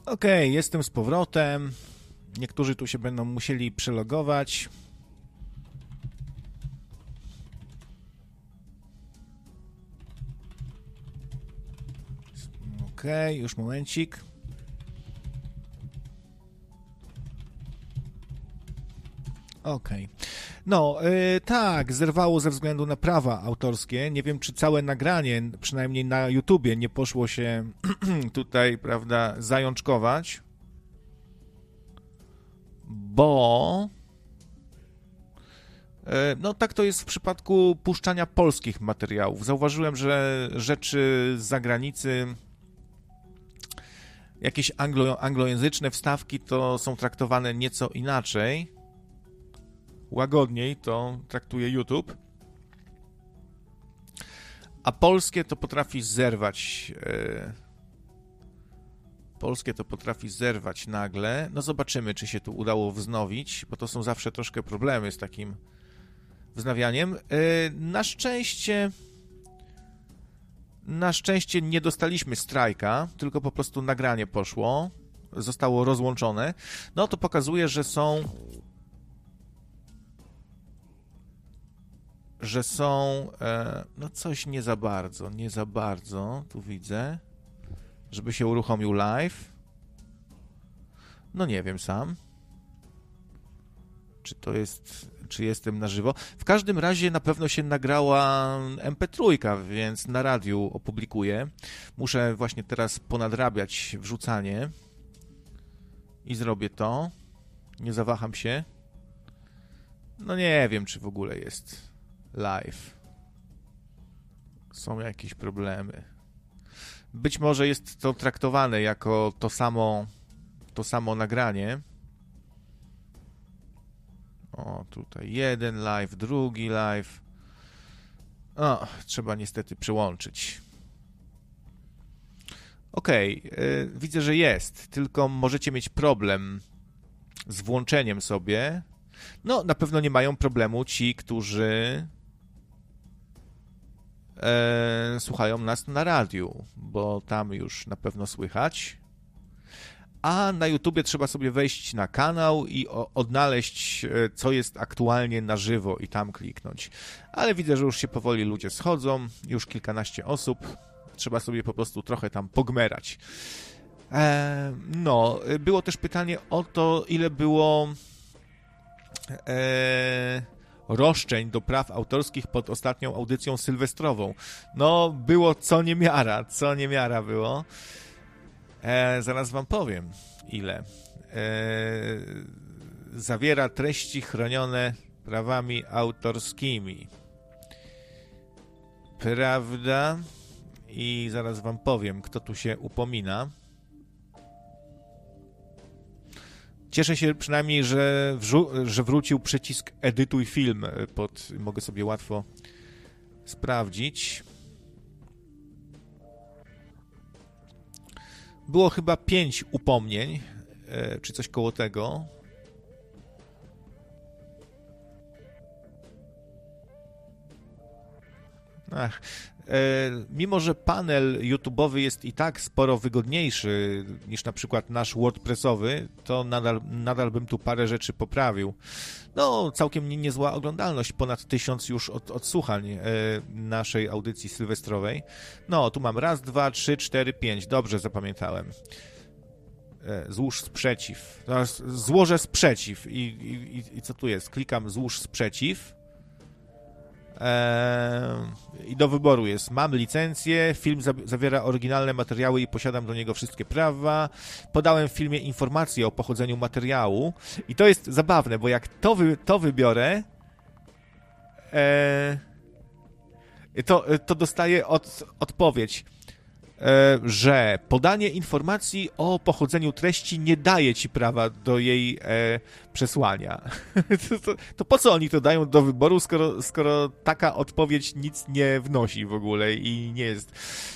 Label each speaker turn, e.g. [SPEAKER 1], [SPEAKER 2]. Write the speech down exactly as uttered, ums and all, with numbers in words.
[SPEAKER 1] Okej, jestem z powrotem. Niektórzy tu się będą musieli przelogować. Okej, już momencik. Okej. No, yy, tak, zerwało ze względu na prawa autorskie. Nie wiem, czy całe nagranie, przynajmniej na YouTubie, nie poszło się tutaj, prawda, zajączkować. Bo yy, no tak to jest w przypadku puszczania polskich materiałów. Zauważyłem, że rzeczy z zagranicy, jakieś anglo, anglojęzyczne wstawki to są traktowane nieco inaczej. Łagodniej to traktuje YouTube, a polskie to potrafi zerwać. Yy, polskie to potrafi zerwać nagle. No zobaczymy, czy się tu udało wznowić, bo to są zawsze troszkę problemy z takim wznawianiem. Yy, na szczęście, na szczęście nie dostaliśmy strajka, tylko po prostu nagranie poszło, zostało rozłączone. No to pokazuje, że są że są, e, no coś nie za bardzo, nie za bardzo, tu widzę, żeby się uruchomił live. No nie wiem sam, czy to jest, czy jestem na żywo. W każdym razie na pewno się nagrała em pe trzy, więc na radiu opublikuję. Muszę właśnie teraz ponadrabiać wrzucanie i zrobię to. Nie zawaham się. No nie wiem, czy w ogóle jest live. Są jakieś problemy. Być może jest to traktowane jako to samo, to samo nagranie. O, tutaj jeden live, drugi live. O, trzeba niestety przełączyć. Okej, okay, widzę, że jest, tylko możecie mieć problem z włączeniem sobie. No, na pewno nie mają problemu ci, którzy e, słuchają nas na radiu, bo tam już na pewno słychać. A na YouTubie trzeba sobie wejść na kanał i o, odnaleźć, co jest aktualnie na żywo i tam kliknąć. Ale widzę, że już się powoli ludzie schodzą, już kilkanaście osób. Trzeba sobie po prostu trochę tam pogmerać. E, no, było też pytanie o to, ile było e, roszczeń do praw autorskich pod ostatnią audycją sylwestrową. No, było co niemiara, co niemiara było. E, zaraz wam powiem, ile. E, zawiera treści chronione prawami autorskimi. Prawda? I zaraz wam powiem, kto tu się upomina. Cieszę się przynajmniej, że, wrzu- że wrócił przycisk edytuj film. Pod, mogę sobie łatwo sprawdzić. Było chyba pięć upomnień, czy coś koło tego. Ach, e, mimo że panel YouTube'owy jest i tak sporo wygodniejszy niż na przykład nasz WordPressowy, to nadal, nadal bym tu parę rzeczy poprawił. No, całkiem nie, niezła oglądalność, ponad tysiąc już od, odsłuchań e, naszej audycji sylwestrowej. No, tu mam raz, dwa, trzy, cztery, pięć, dobrze zapamiętałem. E, złóż sprzeciw. Teraz złożę sprzeciw i, i, i co tu jest? Klikam złóż sprzeciw. I do wyboru jest: mam licencję, film zawiera oryginalne materiały i posiadam do niego wszystkie prawa. Podałem w filmie informacje o pochodzeniu materiału i to jest zabawne, bo jak to, wy, to wybiorę, e, to, to dostaję od, odpowiedź, e, że podanie informacji o pochodzeniu treści nie daje ci prawa do jej e, przesłania. to, to, to po co oni to dają do wyboru, skoro, skoro taka odpowiedź nic nie wnosi w ogóle i nie jest